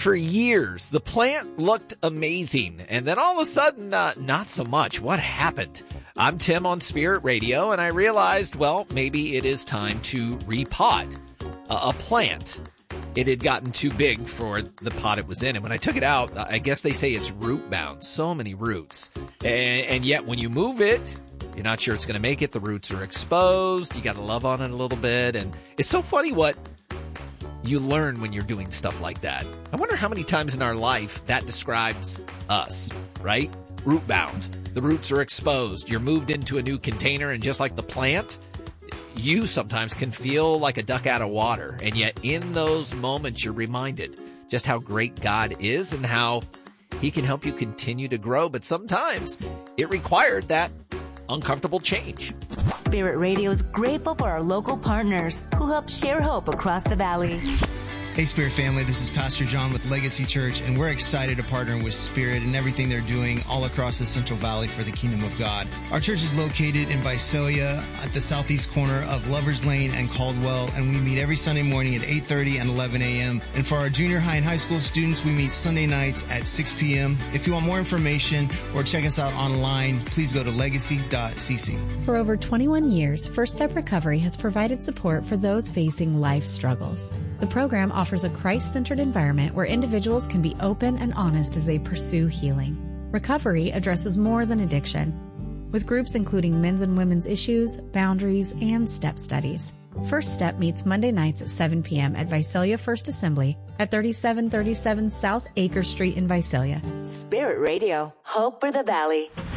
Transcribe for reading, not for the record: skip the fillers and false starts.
For years, the plant looked amazing, and then all of a sudden, not so much. What happened? I'm Tim on Spirit Radio, and I realized, well, maybe it is time to repot a plant. It had gotten too big for the pot it was in, and when I took it out, I guess they say it's root bound. So many roots. And yet, when you move it, you're not sure it's going to make it. The roots are exposed. You got to love on it a little bit, and it's so funny what you learn when you're doing stuff like that. I wonder how many times in our life that describes us, right? Root bound. The roots are exposed. You're moved into a new container, and just like the plant, you sometimes can feel like a duck out of water. And yet in those moments, you're reminded just how great God is and how he can help you continue to grow. But sometimes it required that uncomfortable change. Spirit Radio is grateful for our local partners who help share hope across the valley. Hey, Spirit family, this is Pastor John with Legacy Church, and we're excited to partner with Spirit and everything they're doing all across the Central Valley for the Kingdom of God. Our church is located in Visalia at the southeast corner of Lovers Lane and Caldwell, and we meet every Sunday morning at 8:30 and 11 a.m. And for our junior high and high school students, we meet Sunday nights at 6 p.m. If you want more information or check us out online, please go to legacy.cc. For over 21 years, First Step Recovery has provided support for those facing life struggles. The program offers a Christ-centered environment where individuals can be open and honest as they pursue healing. Recovery addresses more than addiction, with groups including men's and women's issues, boundaries, and step studies. First Step meets Monday nights at 7 p.m. at Visalia First Assembly at 3737 South Acre Street in Visalia. Spirit Radio, hope for the valley.